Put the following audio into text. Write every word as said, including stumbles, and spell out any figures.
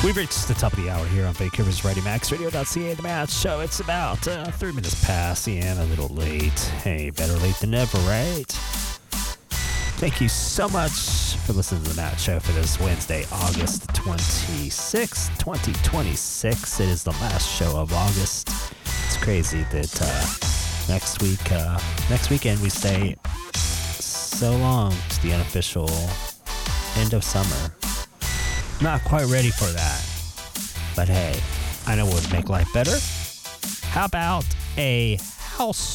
We've reached the top of the hour here on Vancouver's Radio Max Radio dot C A, the Matt Show. It's about uh, three minutes past, and a little late. Hey, better late than never, right? Thank you so much for listening to the Matt Show for this Wednesday, August twenty-sixth, twenty twenty-six. It is the last show of August. It's crazy that uh, next week, uh, next weekend, we say so long to the unofficial end of summer. Not quite ready for that. But hey, I know what would make life better. How about a house